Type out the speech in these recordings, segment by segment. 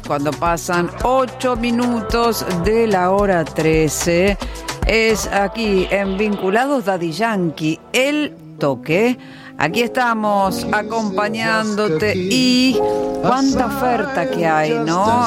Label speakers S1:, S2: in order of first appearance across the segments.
S1: cuando pasan 8 minutos de la hora 13. Es aquí en Vinculados Daddy Yankee, El Toque. Aquí estamos acompañándote y cuánta oferta que hay, ¿no?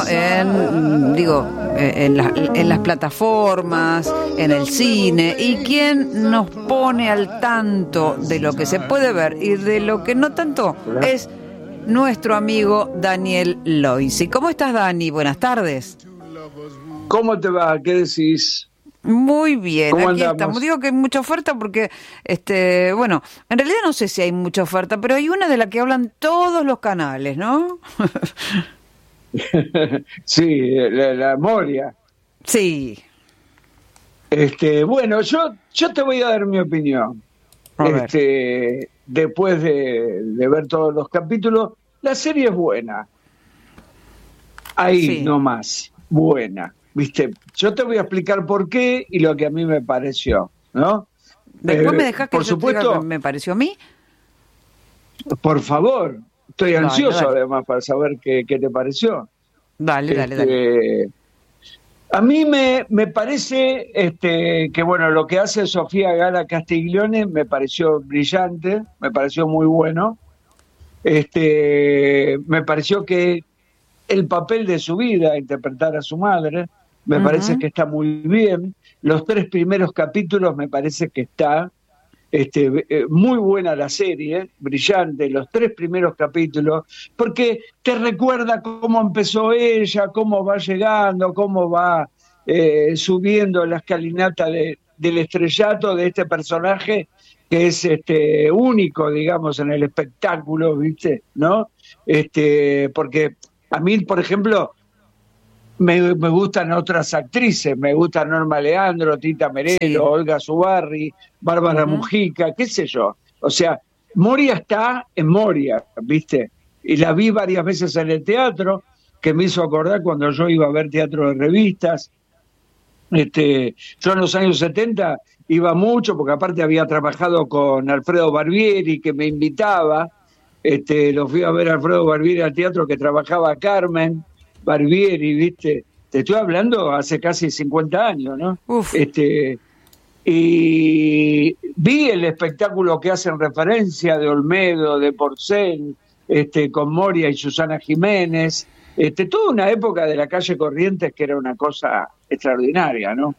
S1: En las plataformas, en el cine. ¿Y quién nos pone al tanto de lo que se puede ver y de lo que no tanto? Es nuestro amigo Daniel Loisi. ¿Cómo estás, Dani? Buenas tardes.
S2: ¿Cómo te va? ¿Qué decís?
S1: Muy bien,
S2: ¿Cómo
S1: aquí
S2: andamos?
S1: estamos. Digo que hay mucha oferta porque, bueno, en realidad no sé si hay mucha oferta, pero hay una de la que hablan todos los canales, ¿no?
S2: Sí, la Moria.
S1: Sí.
S2: Bueno, yo te voy a dar mi opinión.
S1: A ver.
S2: Después de ver todos los capítulos, la serie es buena. Ahí
S1: Sí.
S2: nomás, buena. ¿Viste? Yo te voy a explicar por qué y lo que a mí me pareció, ¿no?
S1: Después me dejás que
S2: por
S1: yo te diga
S2: supuesto,
S1: lo que me pareció a mí.
S2: por favor, estoy
S1: Dale,
S2: ansioso
S1: dale.
S2: además para saber qué te pareció.
S1: Dale.
S2: A mí me parece que, bueno, lo que hace Sofía Gala Castiglione me pareció brillante, me pareció muy bueno. Me pareció que el papel de su vida, interpretar a su madre, me parece que está muy bien. Los 3 primeros capítulos me parece que está muy buena la serie, brillante, los 3 primeros capítulos, porque te recuerda cómo empezó ella, cómo va llegando, cómo va subiendo la escalinata del estrellato de este personaje que es único, digamos, en el espectáculo, ¿viste? ¿No? Porque a mí, por ejemplo, me gustan otras actrices, me gusta Norma Leandro, Tita Merelo,
S1: Sí.
S2: Olga Zubarri, Bárbara Mujica, qué sé yo. O sea, Moria está en Moria, ¿viste? Y la vi varias veces en el teatro, que me hizo acordar cuando yo iba a ver teatro de revistas. Yo en los años 70 iba mucho, porque aparte había trabajado con Alfredo Barbieri, que me invitaba. Lo fui a ver a Alfredo Barbieri al teatro que trabajaba Carmen Barbieri, ¿viste? Te estoy hablando hace casi 50 años, ¿no?
S1: Uf.
S2: Y vi el espectáculo que hacen referencia de Olmedo, de Porcel, con Moria y Susana Jiménez, toda una época de la calle Corrientes que era una cosa extraordinaria, ¿no?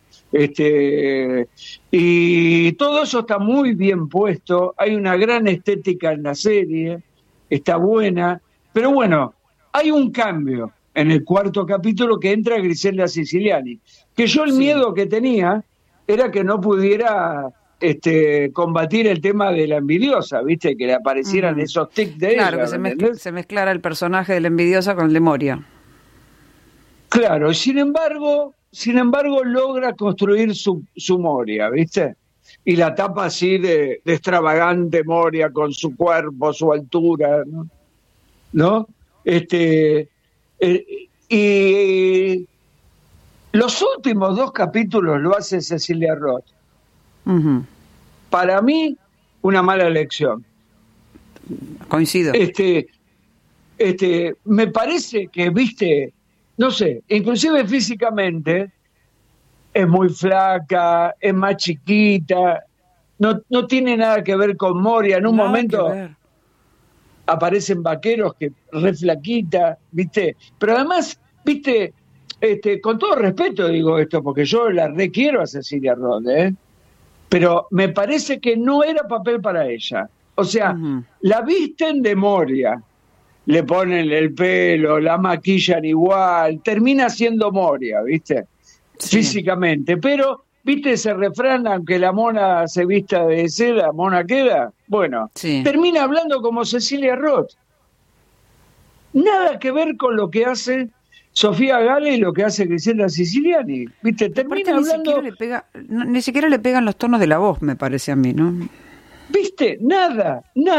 S2: Y todo eso está muy bien puesto, hay una gran estética en la serie, está buena, pero bueno, hay un cambio en el 4º capítulo que entra Griselda Siciliani, que yo el miedo que tenía era que no pudiera combatir el tema de la envidiosa, ¿viste? Que le aparecieran esos tics de
S1: Claro,
S2: ella,
S1: que se mezclara el personaje de la envidiosa con el de Moria.
S2: Claro, sin embargo logra construir su Moria, ¿viste? Y la tapa así de extravagante Moria con su cuerpo, su altura, ¿no? Y los últimos 2 capítulos lo hace Cecilia Roth. Para mí, una mala elección.
S1: Coincido.
S2: Me parece que, viste, no sé, inclusive físicamente es muy flaca, es más chiquita, no tiene nada que ver con Moria. En un momento aparecen vaqueros que re flaquita, viste, pero además, viste, con todo respeto digo esto, porque yo la requiero a Cecilia Roth, pero me parece que no era papel para ella. O sea, la visten de Moria, le ponen el pelo, la maquillan igual, termina siendo Moria, ¿viste?
S1: Sí.
S2: Físicamente, pero, ¿viste ese refrán, aunque la mona se vista de seda, mona queda? Bueno, termina hablando como Cecilia Roth. Nada que ver con lo que hace Sofía Gala y lo que hace Griselda Siciliani, ¿viste? Termina hablando...
S1: Ni siquiera le pegan los tonos de la voz, me parece a mí, ¿no?
S2: ¿Viste? Nada.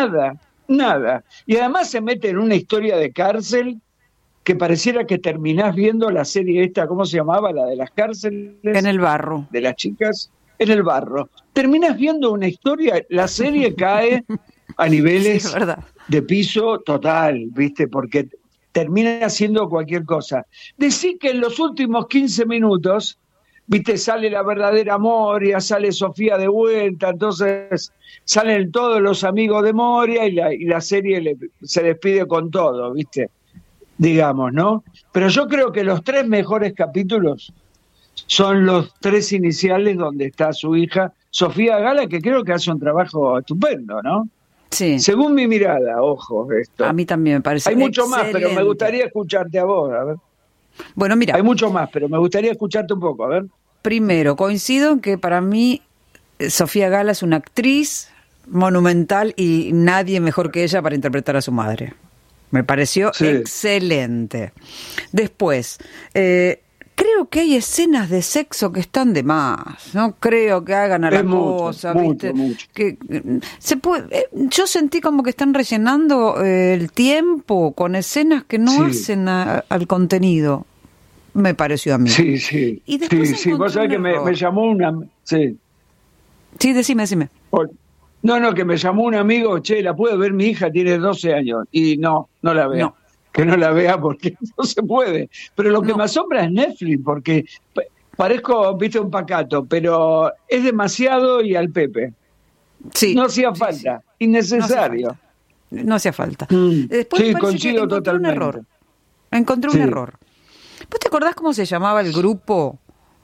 S2: Y además se mete en una historia de cárcel que pareciera que terminás viendo la serie esta, ¿cómo se llamaba? La de las cárceles.
S1: En el barro.
S2: De las chicas, en el barro. Terminás viendo una historia, la serie cae a niveles de piso total, ¿viste? Porque termina siendo cualquier cosa. Decí que en los últimos 15 minutos, viste, sale la verdadera Moria, sale Sofía de vuelta, entonces salen todos los amigos de Moria y la serie se despide con todo, viste, digamos, ¿no? Pero yo creo que los 3 mejores capítulos son los 3 iniciales donde está su hija, Sofía Gala, que creo que hace un trabajo estupendo, ¿no?
S1: Sí.
S2: Según mi mirada, ojo, esto.
S1: A mí también me parece.
S2: Hay mucho
S1: excelente.
S2: más, pero me gustaría escucharte a vos, a ver.
S1: Bueno, mira.
S2: Hay mucho más, pero me gustaría escucharte un poco, a ver.
S1: Primero, coincido en que para mí Sofía Gala es una actriz monumental y nadie mejor que ella para interpretar a su madre. Me pareció excelente. Después, creo que hay escenas de sexo que están de más. No creo que hagan a la cosa, ¿viste?
S2: Mucho.
S1: Que se puede. Yo sentí como que están rellenando el tiempo con escenas que no hacen al contenido. Me pareció a mí.
S2: Sí.
S1: Y después
S2: vos sabés que me llamó una... Sí,
S1: decime.
S2: No, que me llamó un amigo, che, ¿la puede ver mi hija? Tiene 12 años. Y no la vea.
S1: No.
S2: Que no la vea porque no se puede. Pero lo que me asombra es Netflix, porque parezco, viste, un pacato, pero es demasiado y al Pepe.
S1: Sí.
S2: No hacía falta, innecesario.
S1: No hacía falta. Después
S2: sí,
S1: me
S2: coincido totalmente.
S1: Encontré un error. ¿Vos te acordás cómo se llamaba el grupo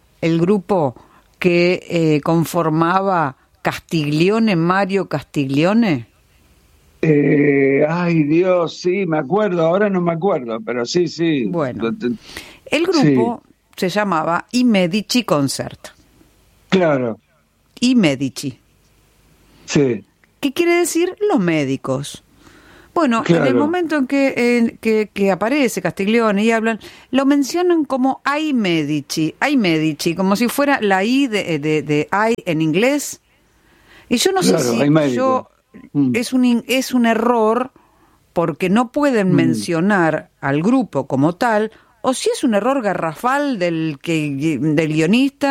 S1: que conformaba Castiglione, Mario Castiglione?
S2: Ay, Dios, sí, me acuerdo, ahora no me acuerdo, pero sí.
S1: Bueno, el grupo se llamaba I Medici Concert.
S2: Claro.
S1: I Medici.
S2: Sí.
S1: ¿Qué quiere decir? Los médicos. Bueno, en el momento en que aparece Castiglione y hablan, lo mencionan como ai Medici, como si fuera la I de ai en inglés. Y yo no sé si es un error porque no pueden mencionar al grupo como tal, o si es un error garrafal del guionista